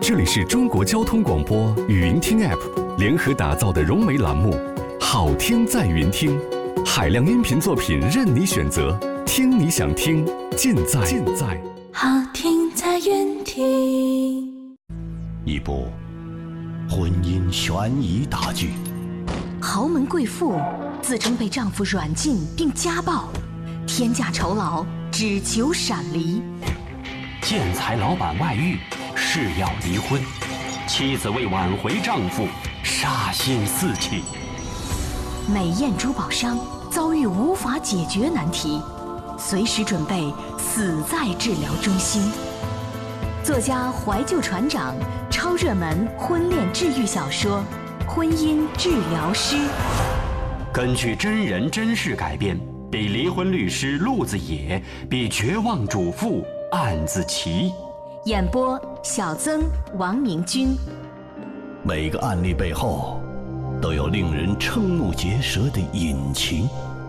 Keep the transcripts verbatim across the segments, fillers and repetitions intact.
这里是中国交通广播语音听 App 联合打造的融媒栏目《好听在云听》，海量音频作品任你选择，听你想听，尽在尽在好听在云听。 一部婚姻悬疑大剧， 豪门贵妇自称被丈夫软禁并家暴，天价酬劳只求闪离。 建材老板外遇，誓要离婚，妻子为挽回丈夫，杀心四起。 美艳珠宝商遭遇无法解决难题，随时准备死在治疗中心。作家怀旧船长超热门婚恋治愈小说《婚姻治疗师》， 根据真人真事改编，比离婚律师陆子野，比绝望主妇案子齐。 演播小曾、王明君。 每个案例背后都有令人瞠目结舌的隐情。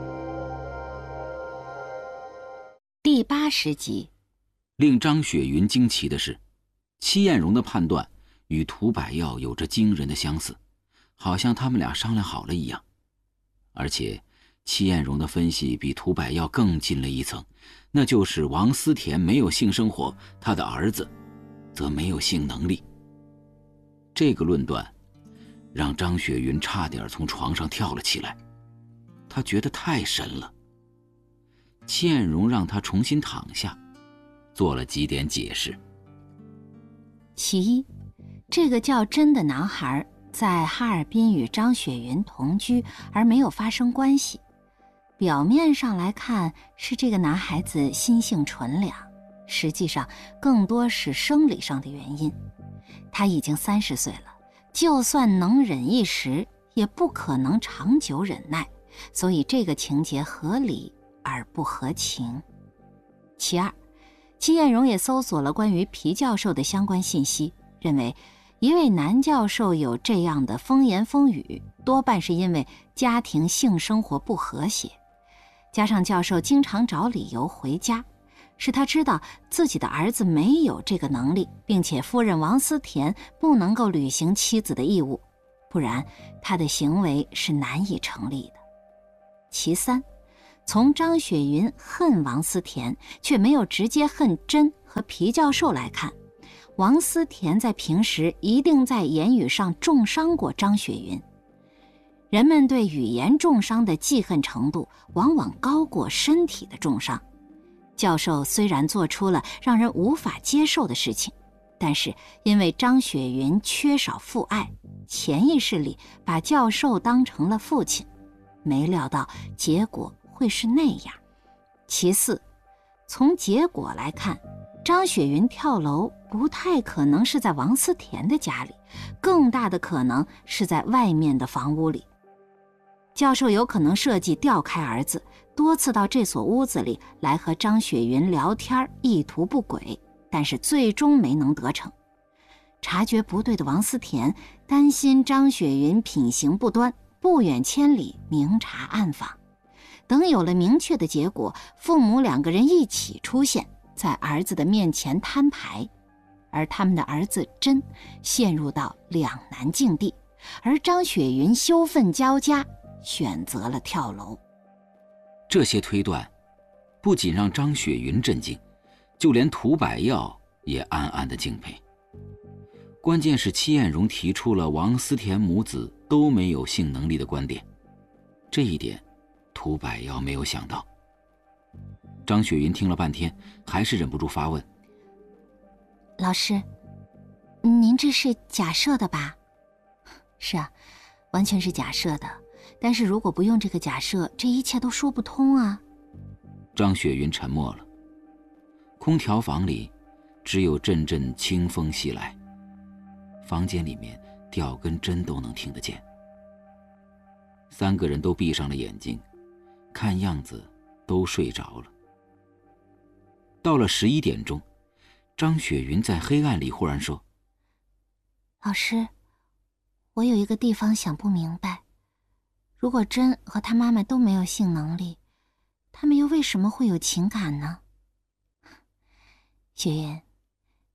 第八十集。令张雪云惊奇的是，戚艳荣的判断与涂百耀有着惊人的相似，好像他们俩商量好了一样。而且戚艳荣的分析比涂百耀更进了一层，那就是王思田没有性生活，他的儿子则没有性能力。这个论断让张雪云差点从床上跳了起来，他觉得太神了。戚艳荣让他重新躺下，做了几点解释。 其一，这个叫真的男孩在哈尔滨与张雪云同居而没有发生关系，表面上来看是这个男孩子心性纯良，实际上更多是生理上的原因。他已经三十岁了，就算能忍一时，也不可能长久忍耐，所以这个情节合理而不合情。其二，戚艳荣也搜索了关于皮教授的相关信息，认为一位男教授有这样的风言风语，多半是因为家庭性生活不和谐，加上教授经常找理由回家，使他知道自己的儿子没有这个能力，并且夫人王思田不能够履行妻子的义务，不然他的行为是难以成立的。其三，从张雪云恨王思田却没有直接恨甄和皮教授来看，王思田在平时一定在言语上重伤过张雪云。人们对语言重伤的记恨程度往往高过身体的重伤。教授虽然做出了让人无法接受的事情，但是因为张雪云缺少父爱，潜意识里把教授当成了父亲，没料到结果会是那样。其四，从结果来看，张雪云跳楼不太可能是在王思田的家里，更大的可能是在外面的房屋里。教授有可能设计调开儿子，多次到这所屋子里来和张雪云聊天，意图不轨，但是最终没能得逞。察觉不对的王思田担心张雪云品行不端，不远千里明察暗访。等有了明确的结果，父母两个人一起出现，在儿子的面前摊牌，而他们的儿子甄陷入到两难境地，而张雪云羞愤交加，选择了跳楼。 这些推断不仅让张雪云震惊，就连涂百耀也暗暗的敬佩。关键是戚艳荣提出了王思田母子都没有性能力的观点，这一点涂百耀没有想到。张雪云听了半天，还是忍不住发问： 老师，您这是假设的吧？是啊，完全是假设的，但是如果不用这个假设，这一切都说不通啊。 张雪云沉默了。空调房里只有阵阵清风袭来，房间里面掉根针都能听得见。三个人都闭上了眼睛，看样子都睡着了。到了十一点钟，张雪云在黑暗里忽然说： 老师，我有一个地方想不明白，如果甄和他妈妈都没有性能力，他们又为什么会有情感呢？雪云，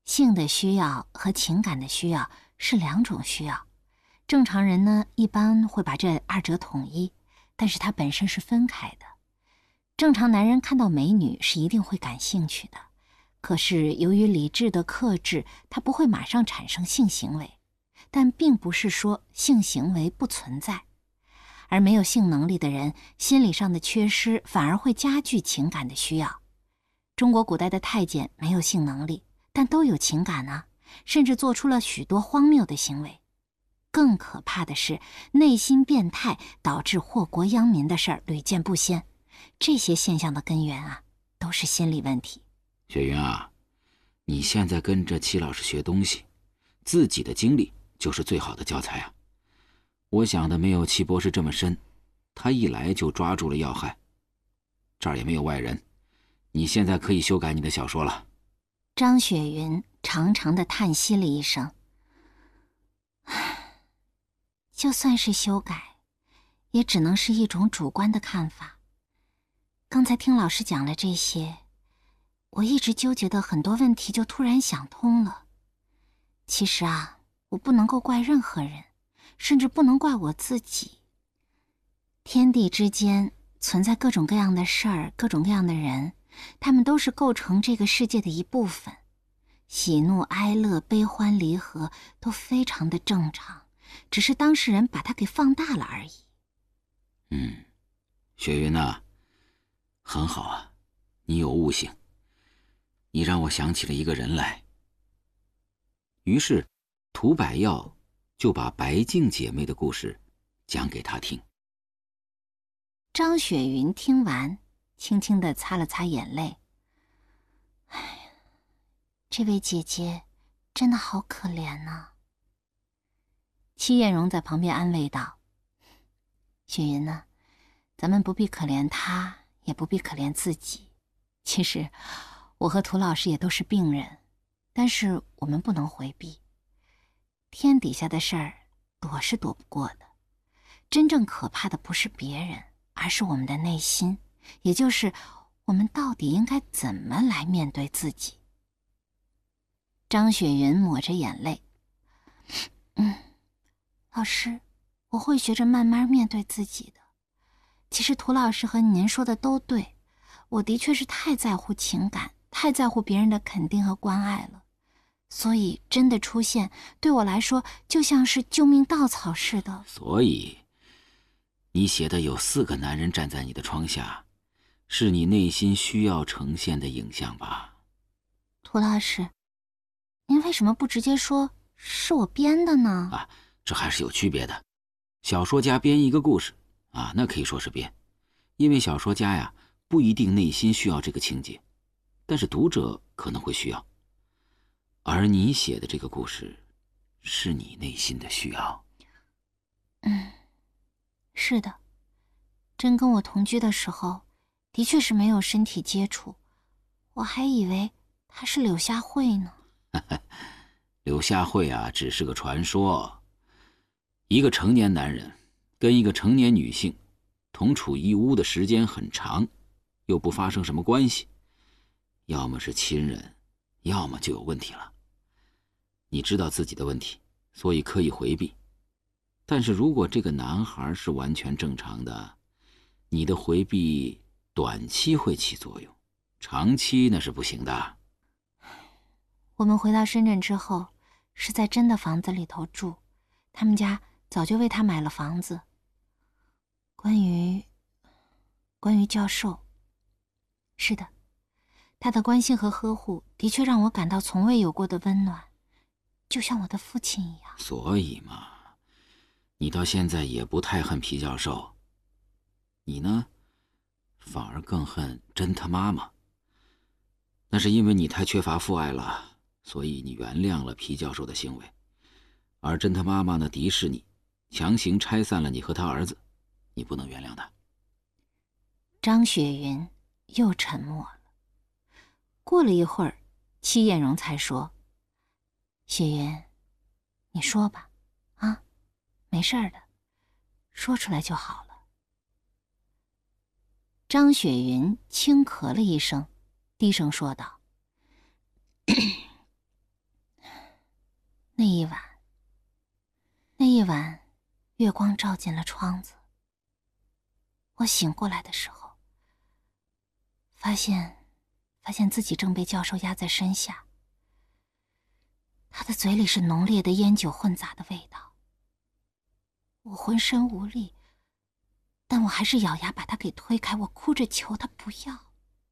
性的需要和情感的需要是两种需要。正常人呢，一般会把这二者统一，但是它本身是分开的。正常男人看到美女是一定会感兴趣的，可是由于理智的克制，他不会马上产生性行为。但并不是说性行为不存在，而没有性能力的人，心理上的缺失反而会加剧情感的需要。中国古代的太监没有性能力，但都有情感啊，甚至做出了许多荒谬的行为。更可怕的是，内心变态导致祸国殃民的事儿屡见不鲜。这些现象的根源啊，都是心理问题。 雪云啊，你现在跟着戚老师学东西，自己的经历就是最好的教材啊！我想的没有戚博士这么深，他一来就抓住了要害。这儿也没有外人，你现在可以修改你的小说了。 张雪云长长的叹息了一声，就算是修改，也只能是一种主观的看法。刚才听老师讲了这些，我一直纠结的很多问题就突然想通了。其实啊，我不能够怪任何人，甚至不能怪我自己。天地之间存在各种各样的事儿，各种各样的人，他们都是构成这个世界的一部分。喜怒哀乐、悲欢离合都非常的正常，只是当事人把它给放大了而已。 嗯，雪云啊，很好啊，你有悟性。你让我想起了一个人来。于是涂百药就把白净姐妹的故事讲给他听。 张雪云听完，轻轻地擦了擦眼泪。哎呀，这位姐姐真的好可怜呐。戚艳荣在旁边安慰道：雪云呢，咱们不必可怜她，也不必可怜自己。其实我和涂老师也都是病人，但是我们不能回避。天底下的事儿躲是躲不过的，真正可怕的不是别人，而是我们的内心，也就是我们到底应该怎么来面对自己。张雪云抹着眼泪，嗯，老师，我会学着慢慢面对自己的。其实涂老师和您说的都对，我的确是太在乎情感，太在乎别人的肯定和关爱了。所以真的出现对我来说就像是救命稻草似的。 所以你写的有四个男人站在你的窗下，是你内心需要呈现的影像吧？ 涂老师，您为什么不直接说是我编的呢？ 啊，这还是有区别的。小说家编一个故事啊，那可以说是编，因为小说家呀不一定内心需要这个情节，但是读者可能会需要。而你写的这个故事，是你内心的需要。 嗯，是的，真跟我同居的时候，的确是没有身体接触，我还以为他是柳下惠呢。 柳下惠啊，只是个传说。一个成年男人跟一个成年女性同处一屋的时间很长，又不发生什么关系，要么是亲人，要么就有问题了。你知道自己的问题，所以刻意回避。但是如果这个男孩是完全正常的，你的回避短期会起作用，长期那是不行的。 我们回到深圳之后，是在真的房子里头住，他们家早就为他买了房子。关于关于教授，是的，他的关心和呵护的确让我感到从未有过的温暖，就像我的父亲一样。 所以嘛，你到现在也不太恨皮教授，你呢，反而更恨真他妈妈。那是因为你太缺乏父爱了，所以你原谅了皮教授的行为，而真他妈妈呢敌视你，强行拆散了你和他儿子，你不能原谅他。 张雪云又沉默了。过了一会儿，戚艳荣才说：雪云，你说吧，啊，没事的，说出来就好了。张雪云轻咳了一声，低声说道： 那一晚，那一晚，月光照进了窗子。我醒过来的时候，发现，发现自己正被教授压在身下。他的嘴里是浓烈的烟酒混杂的味道。我浑身无力，但我还是咬牙把他给推开，我哭着求他不要。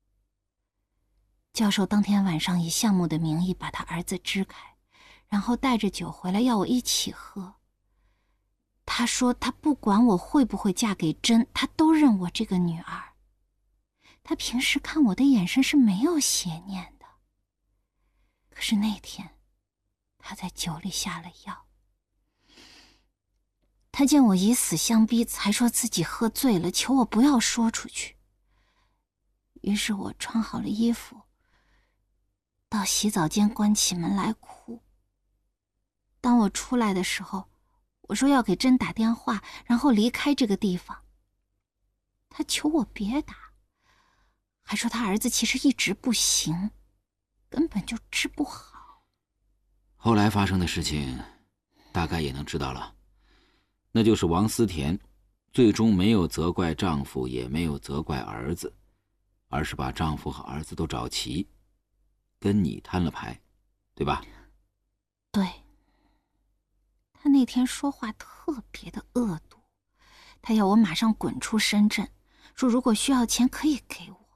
教授当天晚上以项目的名义把他儿子支开，然后带着酒回来要我一起喝。他说他不管我会不会嫁给真，他都认我这个女儿。他平时看我的眼神是没有邪念的。可是那天，他在酒里下了药。他见我以死相逼，才说自己喝醉了，求我不要说出去。于是我穿好了衣服，到洗澡间关起门来哭。当我出来的时候，我说要给真打电话，然后离开这个地方。他求我别打，还说他儿子其实一直不行，根本就治不好。 后来发生的事情大概也能知道了，那就是王思田最终没有责怪丈夫，也没有责怪儿子，而是把丈夫和儿子都找齐，跟你摊了牌，对吧？ 对。他那天说话特别的恶毒，他要我马上滚出深圳，说如果需要钱可以给我。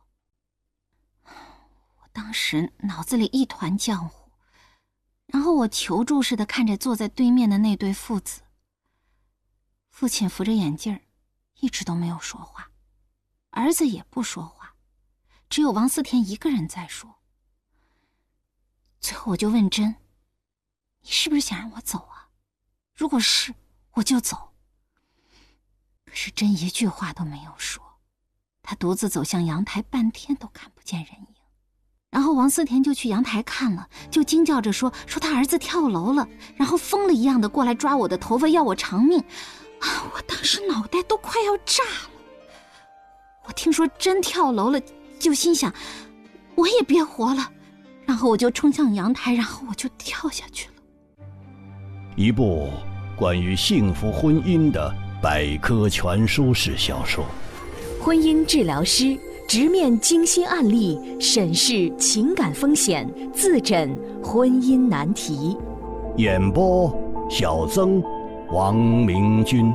我当时脑子里一团浆糊，然后我求助似的看着坐在对面的那对父子。父亲扶着眼镜，一直都没有说话，儿子也不说话，只有王思田一个人在说。最后我就问真，你是不是想让我走啊？如果是，我就走。可是真一句话都没有说，他独自走向阳台，半天都看不见人影。然后王思田就去阳台看了，就惊叫着说说他儿子跳楼了，然后疯了一样的过来抓我的头发，要我偿命。啊！我当时脑袋都快要炸了。我听说真跳楼了，就心想我也别活了，然后我就冲向阳台，然后我就跳下去了。 一部关于幸福婚姻的百科全书式小说， 婚姻治疗师直面精心案例，审视情感风险，自诊婚姻难题。 演播小曾、王明君。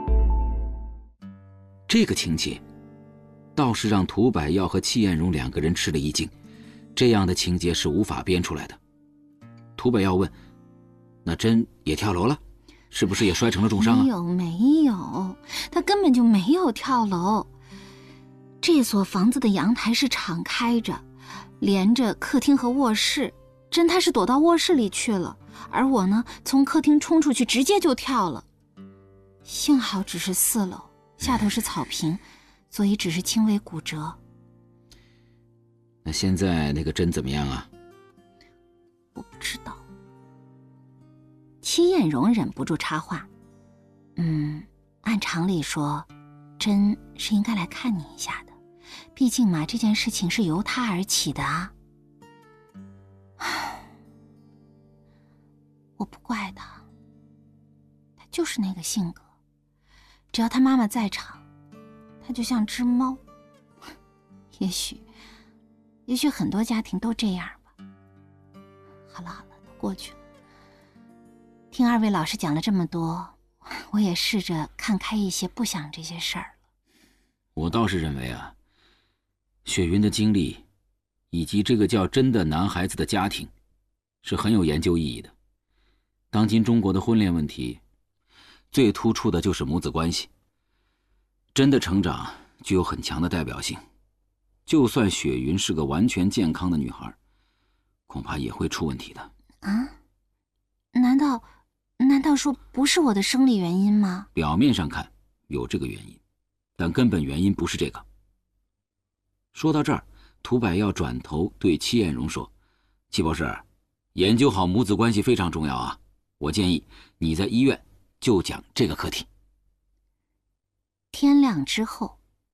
这个情节倒是让涂百耀和戚艳荣两个人吃了一惊，这样的情节是无法编出来的。涂百耀问，那真也跳楼了？是不是也摔成了重伤啊？ 没有没有，他根本就没有跳楼。这所房子的阳台是敞开着，连着客厅和卧室，真他是躲到卧室里去了，而我呢，从客厅冲出去，直接就跳了。幸好只是四楼，下头是草坪，所以只是轻微骨折。 那现在那个针怎么样啊？ 我不知道。戚艳荣忍不住插话：“嗯，按常理说，针是应该来看你一下的，毕竟嘛，这件事情是由他而起的啊。”我不怪他，他就是那个性格，只要他妈妈在场，他就像只猫。也许，也许很多家庭都这样吧。好了好了，都过去了。听二位老师讲了这么多，我也试着看开一些，不想这些事儿了。 我倒是认为啊，雪云的经历以及这个叫真的男孩子的家庭是很有研究意义的。当今中国的婚恋问题最突出的就是母子关系，真的成长具有很强的代表性。就算雪云是个完全健康的女孩，恐怕也会出问题的。 啊？难道难道说不是我的生理原因吗？ 表面上看有这个原因，但根本原因不是这个。说到这儿，涂百耀转头对戚艳荣说：“戚博士，研究好母子关系非常重要啊，我建议你在医院就讲这个课题。” 天亮之后，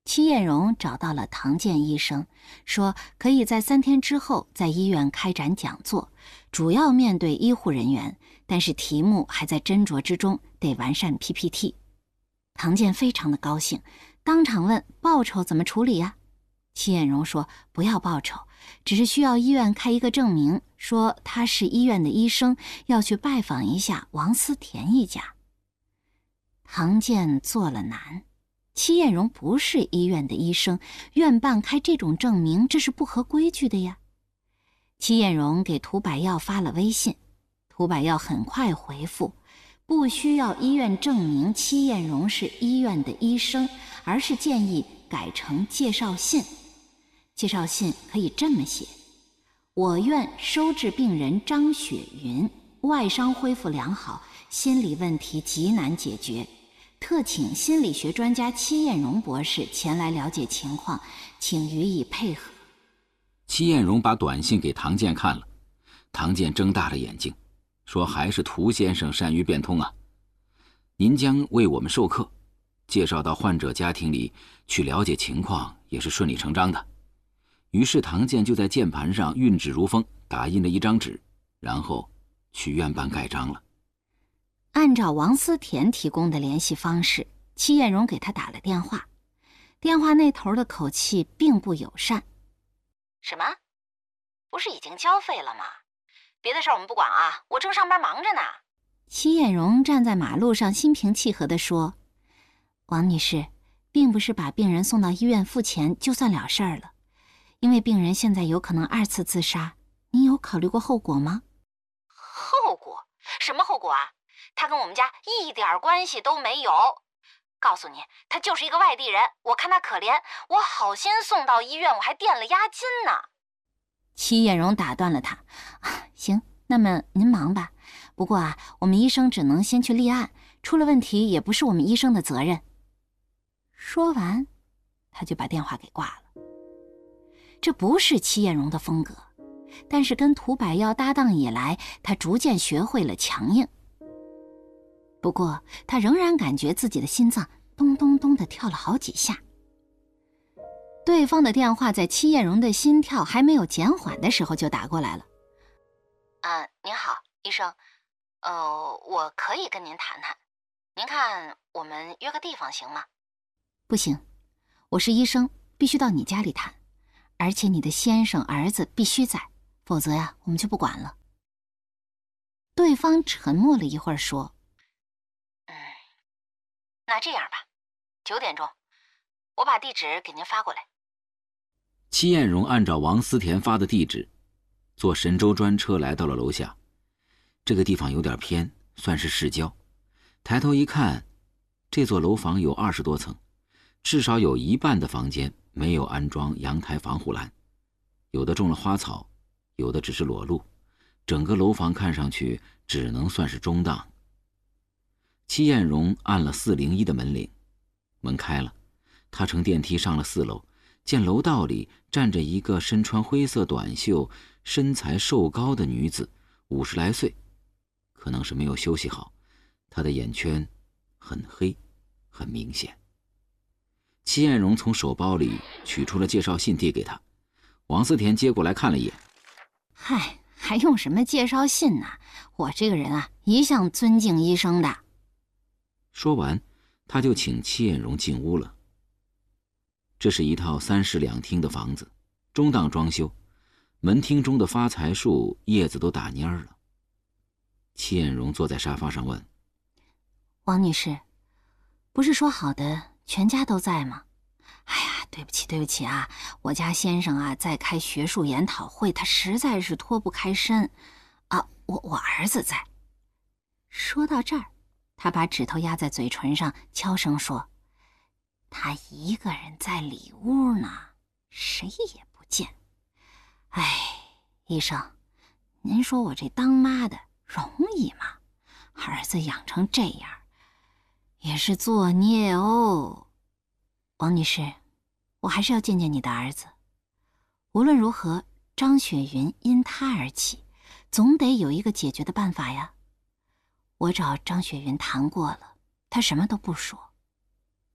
戚艳荣找到了唐建医生，说可以在三天之后在医院开展讲座，主要面对医护人员，但是题目还在斟酌之中，得完善 P P T。唐建非常的高兴，当场问报酬怎么处理呀？戚艳荣说不要报酬，只是需要医院开一个证明，说他是医院的医生，要去拜访一下王思田一家。唐建做了难，戚艳荣不是医院的医生，院办开这种证明，这是不合规矩的呀。戚艳荣给涂百耀发了微信，涂百耀很快回复，不需要医院证明戚艳荣是医院的医生，而是建议改成介绍信。介绍信可以这么写：我院收治病人张雪云，外伤恢复良好，心理问题极难解决，特请心理学专家戚艳荣博士前来了解情况，请予以配合。 戚艳荣把短信给唐建看了，唐建睁大了眼睛，说还是涂先生善于变通啊。您将为我们授课，介绍到患者家庭里去了解情况，也是顺理成章的。于是唐建就在键盘上运指如风，打印了一张纸，然后去院办盖章了。 按照王思田提供的联系方式，戚艳荣给他打了电话，电话那头的口气并不友善。 什么？不是已经交费了吗？别的事儿我们不管啊，我正上班忙着呢。 戚艳荣站在马路上心平气和地说，王女士，并不是把病人送到医院付钱就算了事儿了，因为病人现在有可能二次自杀，您有考虑过后果吗？ 后果？什么后果啊？他跟我们家一点关系都没有。告诉你，他就是一个外地人，我看他可怜，我好心送到医院，我还垫了押金呢。 戚艳荣打断了他，啊，行，那么您忙吧。不过啊，我们医生只能先去立案，出了问题也不是我们医生的责任。说完，他就把电话给挂了。这不是戚艳荣的风格，但是跟涂百耀搭档以来，他逐渐学会了强硬。不过他仍然感觉自己的心脏咚咚咚地跳了好几下。对方的电话在戚艳荣的心跳还没有减缓的时候就打过来了。 啊，您好，医生，呃，我可以跟您谈谈，您看我们约个地方行吗？ 不行，我是医生，必须到你家里谈，而且你的先生儿子必须在，否则呀，我们就不管了。对方沉默了一会儿说， 嗯，那这样吧，九点钟，我把地址给您发过来。 戚艳荣按照王思田发的地址，坐神州专车来到了楼下。这个地方有点偏，算是市郊。抬头一看，这座楼房有二十多层，至少有一半的房间没有安装阳台防护栏，有的种了花草，有的只是裸露，整个楼房看上去只能算是中档。戚艳荣按了四零一的门铃，门开了，他乘电梯上了四楼，见楼道里站着一个身穿灰色短袖、身材瘦高的女子，五十来岁，可能是没有休息好，她的眼圈很黑，很明显。戚艳荣从手包里取出了介绍信递给她，王思田接过来看了一眼。 嗨，还用什么介绍信呢？我这个人啊，一向尊敬医生的。 说完，他就请戚艳荣进屋了。这是一套三室两厅的房子，中档装修，门厅中的发财树叶子都打蔫了。戚艳荣坐在沙发上问： 王女士，不是说好的全家都在吗？哎呀，对不起对不起啊，我家先生啊在开学术研讨会，他实在是脱不开身啊，我我儿子在。说到这儿，他把指头压在嘴唇上，悄声说，他一个人在里屋呢，谁也不见。哎，医生，您说我这当妈的容易吗？儿子养成这样也是作孽哦。王女士，我还是要见见你的儿子。无论如何，张雪云因他而起，总得有一个解决的办法呀。我找张雪云谈过了，她什么都不说。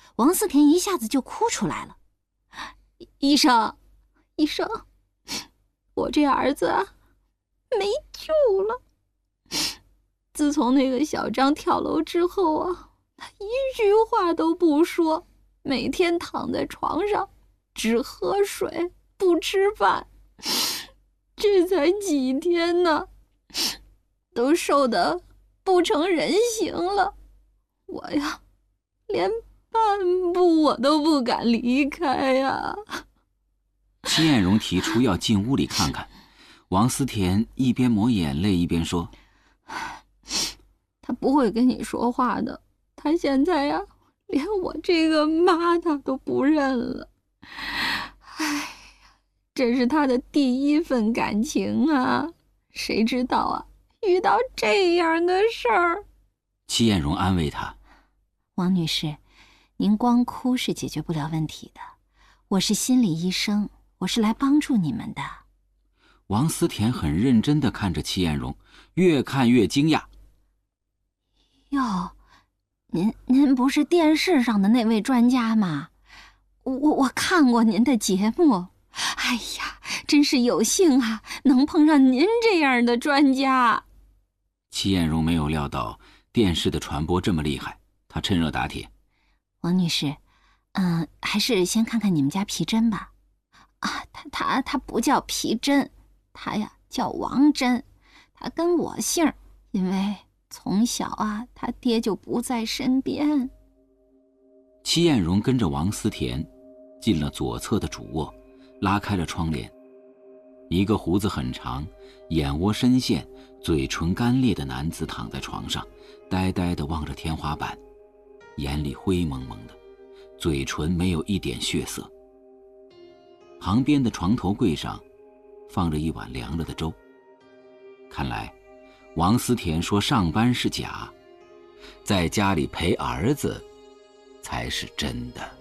王思田一下子就哭出来了。医生，医生，我这儿子啊，没救了。自从那个小张跳楼之后啊，他一句话都不说，每天躺在床上，只喝水，不吃饭。这才几天呢，都瘦得不成人形了。我呀，连半步我都不敢离开呀。 戚艳荣提出要进屋里看看，王思田一边抹眼泪一边说：“ 他不会跟你说话的，他现在呀，连我这个妈他都不认了。哎呀，这是他的第一份感情啊，谁知道啊，遇到这样的事儿。” 戚艳荣安慰他：“ 王女士，您光哭是解决不了问题的，我是心理医生，我是来帮助你们的。” 王思田很认真地看着戚艳荣，越看越惊讶。 哟，您您不是电视上的那位专家吗？我我看过您的节目，哎呀，真是有幸啊，能碰上您这样的专家。 戚艳荣没有料到电视的传播这么厉害，她趁热打铁：“ 王女士，嗯、呃，还是先看看你们家皮珍吧。啊，他他他不叫皮珍，他呀叫王珍，他跟我姓，因为从小啊，他爹就不在身边。” 戚艳荣跟着王思田进了左侧的主卧，拉开了窗帘。一个胡子很长、眼窝深陷、嘴唇干裂的男子躺在床上，呆呆地望着天花板，眼里灰蒙蒙的，嘴唇没有一点血色。旁边的床头柜上放着一碗凉了的粥。看来王思田说上班是假，在家里陪儿子才是真的。